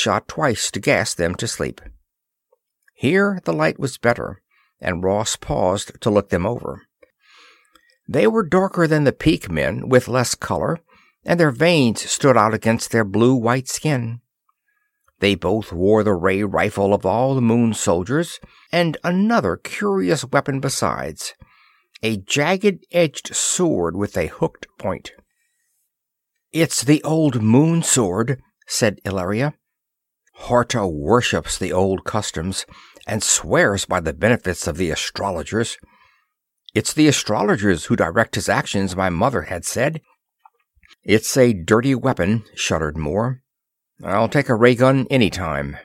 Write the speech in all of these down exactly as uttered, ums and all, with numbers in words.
shot twice to gas them to sleep. Here the light was better, and Ross paused to look them over. They were darker than the Peak men, with less color, and their veins stood out against their blue-white skin. They both wore the ray rifle of all the Moon soldiers, and another curious weapon besides, a jagged-edged sword with a hooked point. "It's the old Moon sword," said Illyria. "Horta worships the old customs, and swears by the benefits of the astrologers. It's the astrologers who direct his actions, my mother had said." "It's a dirty weapon," shuddered Moore. "I'll take a ray gun any time."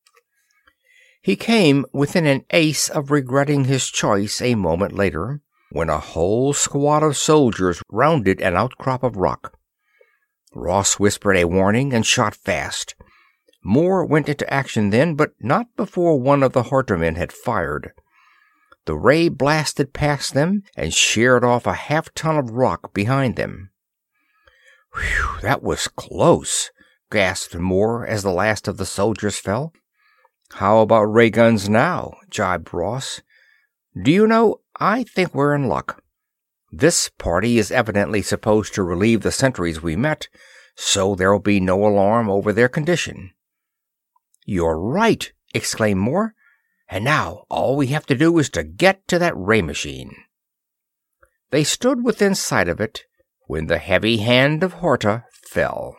He came within an ace of regretting his choice a moment later, when a whole squad of soldiers rounded an outcrop of rock. Ross whispered a warning and shot fast. Moore went into action then, but not before one of the Horta men had fired. The ray blasted past them and sheared off a half-ton of rock behind them. "Whew, that was close," gasped Moore as the last of the soldiers fell. "How about ray guns now?" jibed Ross. "Do you know, I think we're in luck. This party is evidently supposed to relieve the sentries we met, so there'll be no alarm over their condition." "You're right," exclaimed Moore. "And now all we have to do is to get to that ray machine." They stood within sight of it when the heavy hand of Horta fell.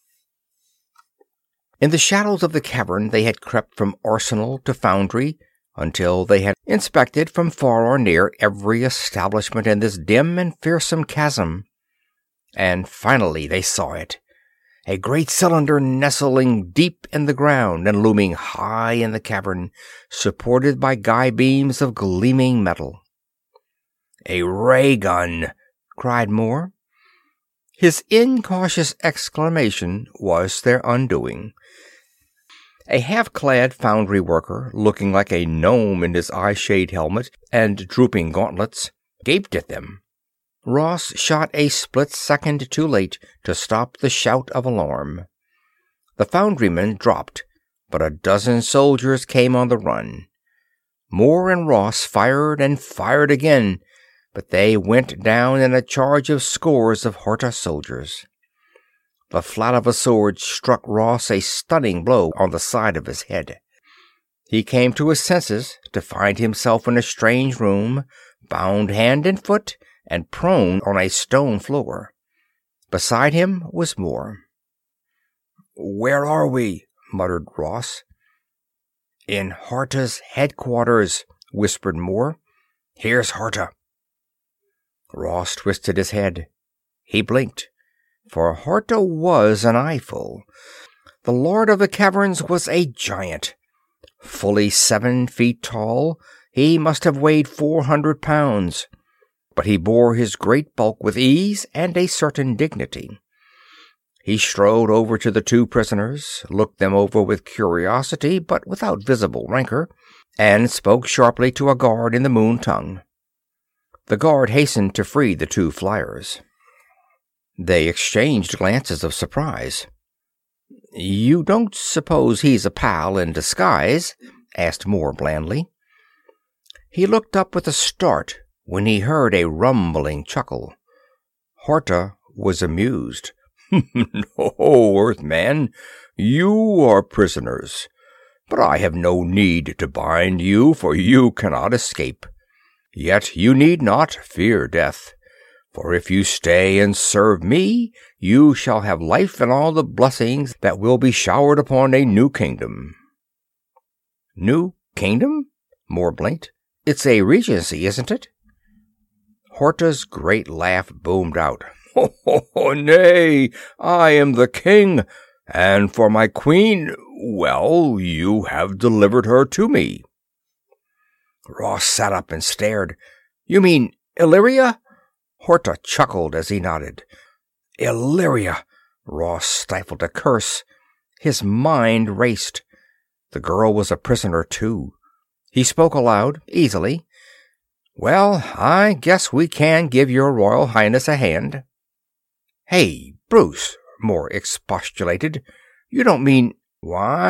In the shadows of the cavern they had crept from arsenal to foundry, until they had inspected from far or near every establishment in this dim and fearsome chasm. And finally they saw it, a great cylinder nestling deep in the ground and looming high in the cavern, supported by guy beams of gleaming metal. "A ray gun!" cried Moore. His incautious exclamation was their undoing. A half-clad foundry worker, looking like a gnome in his eye-shade helmet and drooping gauntlets, gaped at them. Ross shot a split second too late to stop the shout of alarm. The foundryman dropped, but a dozen soldiers came on the run. Moore and Ross fired and fired again, but they went down in a charge of scores of Horta soldiers. The flat of a sword struck Ross a stunning blow on the side of his head. He came to his senses to find himself in a strange room, bound hand and foot, and prone on a stone floor. Beside him was Moore. "Where are we?" muttered Ross. "In Horta's headquarters," whispered Moore. "Here's Horta." Ross twisted his head. He blinked, for Horta was an eyeful. The Lord of the Caverns was a giant. Fully seven feet tall, he must have weighed four hundred pounds. But he bore his great bulk with ease and a certain dignity. He strode over to the two prisoners, looked them over with curiosity but without visible rancor, and spoke sharply to a guard in the Moon tongue. The guard hastened to free the two flyers. They exchanged glances of surprise. "You don't suppose he's a pal in disguise?" asked Moore blandly. He looked up with a start when he heard a rumbling chuckle. Horta was amused. "No, Earthman, you are prisoners, but I have no need to bind you, for you cannot escape. Yet you need not fear death, for if you stay and serve me, you shall have life and all the blessings that will be showered upon a new kingdom." "New kingdom?" Moore blinked. "It's a regency, isn't it?" Horta's great laugh boomed out. "Oh, nay, I am the king, and for my queen, well, you have delivered her to me." Ross sat up and stared. "You mean Illyria?" Horta chuckled as he nodded. "Illyria!" Ross stifled a curse. His mind raced. The girl was a prisoner, too. He spoke aloud, easily. "Well, I guess we can give your Royal Highness a hand." "Hey, Bruce," Moore expostulated. "You don't mean—" "Why,